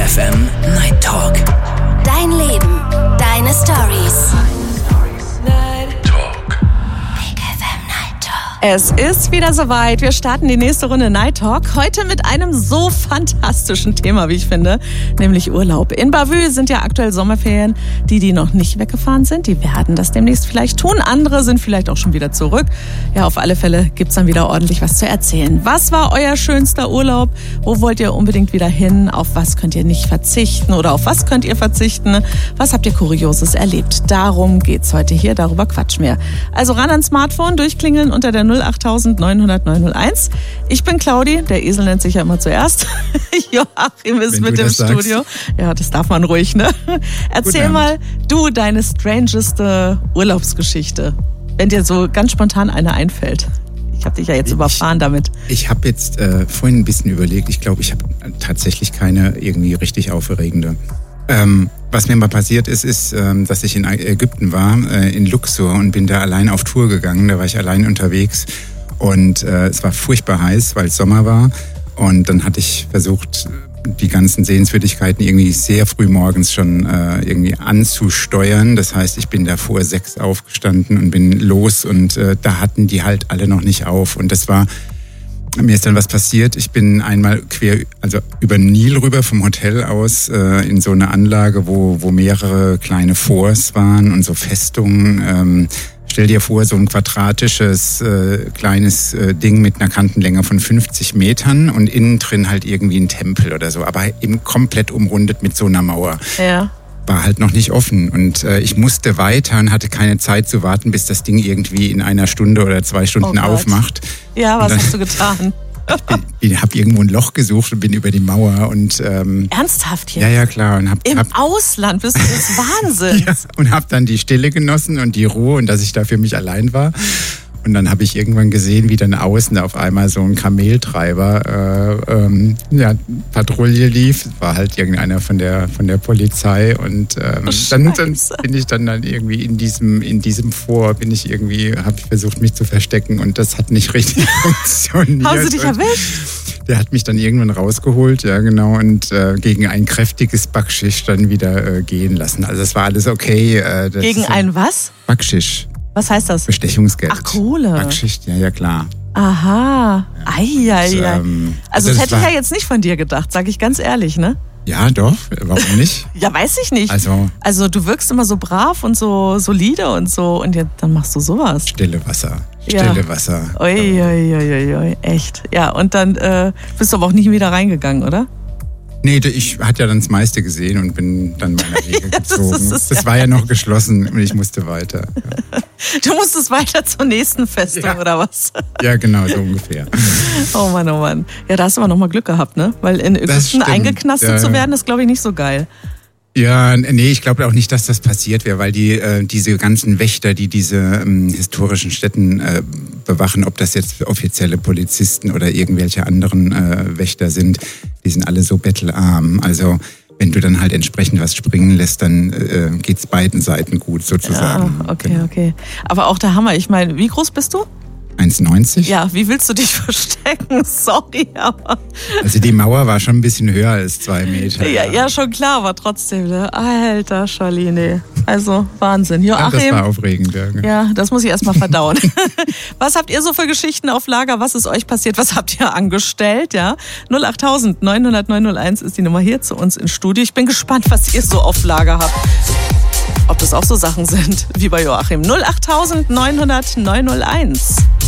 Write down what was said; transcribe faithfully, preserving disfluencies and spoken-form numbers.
F M Night Talk. Dein Leben, deine Stories. Es ist wieder soweit. Wir starten die nächste Runde Night Talk. Heute mit einem so fantastischen Thema, wie ich finde, nämlich Urlaub. In Bavü sind ja aktuell Sommerferien. Die, die noch nicht weggefahren sind, die werden das demnächst vielleicht tun. Andere sind vielleicht auch schon wieder zurück. Ja, auf alle Fälle gibt's dann wieder ordentlich was zu erzählen. Was war euer schönster Urlaub? Wo wollt ihr unbedingt wieder hin? Auf was könnt ihr nicht verzichten? Oder auf was könnt ihr verzichten? Was habt ihr Kurioses erlebt? Darum geht's heute hier. Darüber quatschen wir. Also ran ans Smartphone, durchklingeln unter der null acht neunhundert neunhunderteins. Ich bin Claudi, der Esel nennt sich ja immer zuerst. Joachim ist Wenn mit im Studio. Ja, das darf man ruhig, ne? Erzähl mal du deine strangeste Urlaubsgeschichte, wenn dir so ganz spontan eine einfällt. Ich habe dich ja jetzt ich, überfahren damit. Ich habe jetzt äh, vorhin ein bisschen überlegt. Ich glaube, ich habe tatsächlich keine irgendwie richtig aufregende. Ähm, was mir mal passiert ist, ist, ähm, dass ich in Ägypten war, äh, in Luxor, und bin da allein auf Tour gegangen. Da war ich allein unterwegs und äh, es war furchtbar heiß, weil es Sommer war. Und dann hatte ich versucht, die ganzen Sehenswürdigkeiten irgendwie sehr früh morgens schon äh, irgendwie anzusteuern. Das heißt, ich bin da vor sechs aufgestanden und bin los und äh, da hatten die halt alle noch nicht auf. Und das war... Mir ist dann was passiert. Ich bin einmal quer, also über den Nil rüber vom Hotel aus äh, in so eine Anlage, wo wo mehrere kleine Forts waren und so Festungen. Ähm, stell dir vor, so ein quadratisches äh, kleines äh, Ding mit einer Kantenlänge von fünfzig Metern und innen drin halt irgendwie ein Tempel oder so, aber eben komplett umrundet mit so einer Mauer. Ja. War halt noch nicht offen und äh, ich musste weiter und hatte keine Zeit zu warten, bis das Ding irgendwie in einer Stunde oder zwei Stunden oh aufmacht. Ja, was dann, hast du getan? Ich habe irgendwo ein Loch gesucht und bin über die Mauer und... Ähm, Ernsthaft jetzt? Ja, ja, klar. Und hab, Im hab, Ausland bist du des Wahnsinns. Ja, und habe dann die Stille genossen und die Ruhe und dass ich da für mich allein war. Und dann habe ich irgendwann gesehen, wie dann außen auf einmal so ein Kameltreiber äh, ähm, ja, Patrouille lief. Das war halt irgendeiner von der von der Polizei. Und ähm, oh, dann, dann bin ich dann, dann irgendwie in diesem in diesem Vor bin ich irgendwie habe ich versucht, mich zu verstecken und das hat nicht richtig funktioniert. Haben sie dich und erwischt? Der hat mich dann irgendwann rausgeholt, ja genau, und äh, gegen ein kräftiges Backschisch dann wieder äh, gehen lassen. Also es war alles okay. Äh, das gegen ein was? Backschisch. Was heißt das? Bestechungsgeld. Ach, Kohle. Backschicht, ja, ja, klar. Aha. Ei, ei, ei. Ähm, also das das hätte war, ich ja jetzt nicht von dir gedacht, sage ich ganz ehrlich, ne? Ja, doch. Warum nicht? Ja, weiß ich nicht. Also, also du wirkst immer so brav und so solide und so und ja, dann machst du sowas. Stille Wasser. Stille ja. Wasser. Ui, ui, ui, ui, echt. Ja, und dann äh, bist du aber auch nicht wieder reingegangen, oder? Nee, ich hatte ja dann das meiste gesehen und bin dann meiner Wege ja, gezogen. das, das, das das war ja noch geschlossen und ich musste weiter. Ja. Du musstest weiter zur nächsten Festung, ja. Oder was? Ja, genau, so ungefähr. Oh Mann, oh Mann. Ja, da hast du aber nochmal Glück gehabt, ne? Weil in Ägypten eingeknastet ja. zu werden, ist, glaube ich, nicht so geil. Ja, nee, ich glaube auch nicht, dass das passiert wäre, weil die äh, diese ganzen Wächter, die diese ähm, historischen Stätten äh, bewachen, ob das jetzt offizielle Polizisten oder irgendwelche anderen äh, Wächter sind, die sind alle so bettelarm. Also wenn du dann halt entsprechend was springen lässt, dann äh, geht's beiden Seiten gut sozusagen. Ja, okay, genau. okay. Aber auch der Hammer, ich meine, wie groß bist du? eins neunzig? Ja, wie willst du dich verstecken? Sorry, aber... Also die Mauer war schon ein bisschen höher als zwei Meter. Ja, ja, schon klar, aber trotzdem, ne? Alter Schalini. Also, Wahnsinn. Joachim, ja, das war aufregend. Ja, ja, das muss ich erstmal verdauen. Was habt ihr so für Geschichten auf Lager? Was ist euch passiert? Was habt ihr angestellt? Ja, null acht neunhundert neunhunderteins ist die Nummer hier zu uns ins Studio. Ich bin gespannt, was ihr so auf Lager habt. Ob das auch so Sachen sind wie bei Joachim. null acht neunhundert neunhunderteins.